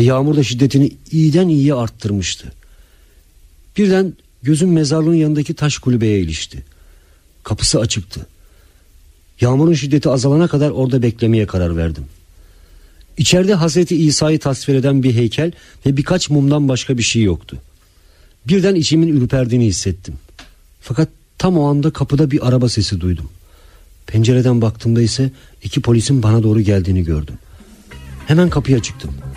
yağmur da şiddetini iyiden iyiye arttırmıştı. Birden gözüm mezarlığın yanındaki taş kulübeye ilişti. Kapısı açıktı. Yağmurun şiddeti azalana kadar orada beklemeye karar verdim. İçeride Hazreti İsa'yı tasvir eden bir heykel ve birkaç mumdan başka bir şey yoktu. Birden içimin ürperdiğini hissettim. Fakat tam o anda kapıda bir araba sesi duydum. Pencereden baktığımda ise 2 polisin bana doğru geldiğini gördüm. Hemen kapıya çıktım.